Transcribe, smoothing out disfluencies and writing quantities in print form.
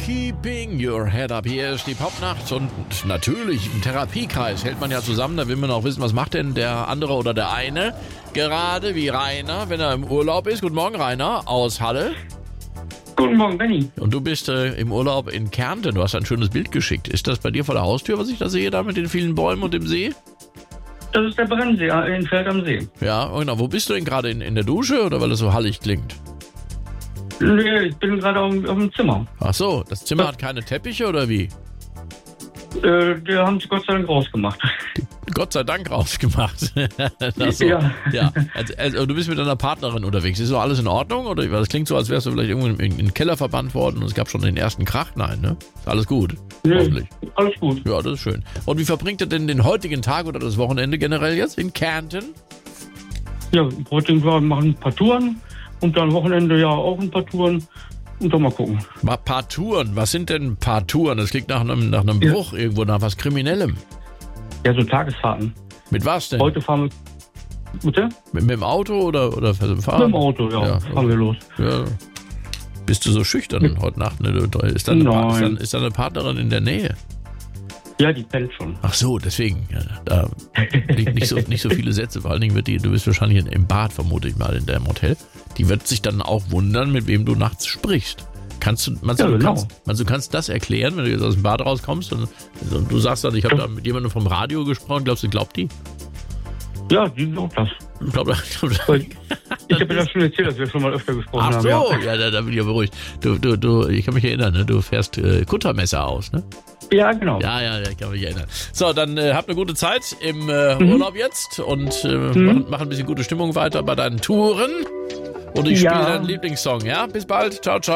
Keeping Your Head Up. Hier ist die Popnacht und natürlich im Therapiekreis hält man ja zusammen. Da will man auch wissen, was macht denn der andere oder der eine gerade wie Rainer, wenn er im Urlaub ist. Guten Morgen, Rainer aus Halle. Guten Morgen, Benni. Und du bist im Urlaub in Kärnten. Du hast ein schönes Bild geschickt. Ist das bei dir vor der Haustür, was ich da sehe, da mit den vielen Bäumen und dem See? Das ist der Brennsee in Feld am See. Ja, genau. Wo bist du denn gerade? In der Dusche oder weil es so hallig klingt? Nee, ich bin gerade auf dem Zimmer. Ach so, das Zimmer hat keine Teppiche oder wie? Die haben sie Gott sei Dank rausgemacht. Gott sei Dank rausgemacht. Ach so. Ja. Also, du bist mit deiner Partnerin unterwegs. Ist so alles in Ordnung? Oder das klingt so, als wärst du vielleicht irgendwo in den Keller verbannt worden und es gab schon den ersten Krach. Nein, ne? Ist alles gut? Nee, hoffentlich. Alles gut. Ja, das ist schön. Und wie verbringt ihr denn den heutigen Tag oder das Wochenende generell jetzt in Kärnten? Ja, heute machen ein paar Touren und dann Wochenende ja auch ein paar Touren. Und dann mal gucken. Paar Touren? Was sind denn ein paar Touren? Das klingt nach einem Bruch irgendwo, nach was Kriminellem. Ja, so Tagesfahrten. Mit was denn? Heute fahren wir... Bitte? Mit dem Auto oder fahren? Mit dem Auto, ja. Fahren wir los. Ja. Bist du so schüchtern heute Nacht? Ne? Ist deine Partnerin in der Nähe? Ja, die pennt schon. Ach so, deswegen. Ja, da liegt nicht so viele Sätze. Vor allen Dingen du bist wahrscheinlich im Bad, vermute ich mal, in deinem Hotel. Die wird sich dann auch wundern, mit wem du nachts sprichst. Du kannst das erklären, wenn du jetzt aus dem Bad rauskommst und du sagst dann, ich habe da mit jemandem vom Radio gesprochen. Glaubst du, glaubt die? Ja, die glaubt das. Ich habe ja das schon erzählt, dass wir schon mal öfter gesprochen haben. Ach so, ja, da bin ich ja beruhigt. Ich kann mich erinnern, ne? Du fährst Kuttermesser aus, ne? Ja, genau. Ja, ich kann mich erinnern. So, dann habt eine gute Zeit im Urlaub jetzt und mach ein bisschen gute Stimmung weiter bei deinen Touren. Und ich spiele deinen Lieblingssong, ja? Bis bald. Ciao, ciao.